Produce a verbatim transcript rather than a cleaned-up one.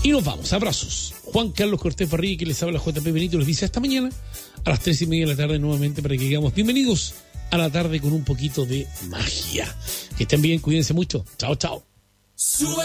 Y nos vamos, abrazos. Juan Carlos Cortés Barriga, que les habla J P Benito, les dice hasta mañana a las tres y media de la tarde nuevamente para que digamos bienvenidos a la tarde con un poquito de magia. Que estén bien, cuídense mucho. Chao, chao. Sube